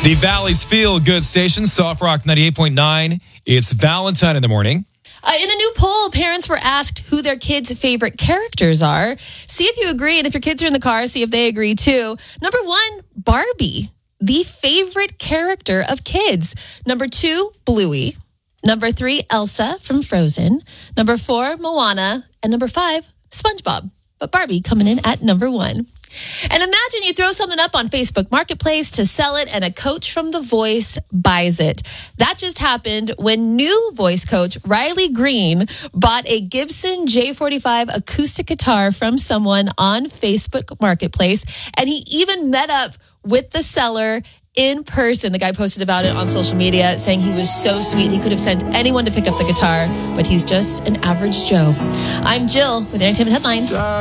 The Valley's Feel Good station, Soft Rock 98.9. It's Valentine in the morning. In a new poll, parents were asked who their kids' favorite characters are. See if you agree, and if your kids are in the car, see if they agree too. Number 1, Barbie, the favorite character of kids. Number 2, Bluey. Number 3, Elsa from Frozen. Number 4, Moana. And number 5, SpongeBob. But Barbie coming in at number 1. And imagine you throw something up on Facebook Marketplace to sell it, and a coach from The Voice buys it. That just happened when new voice coach Riley Green bought a Gibson J45 acoustic guitar from someone on Facebook Marketplace, and he even met up with the seller in person. The guy posted about it on social media, saying he was so sweet. He could have sent anyone to pick up the guitar, but he's just an average Joe. I'm Jill with Entertainment Headlines.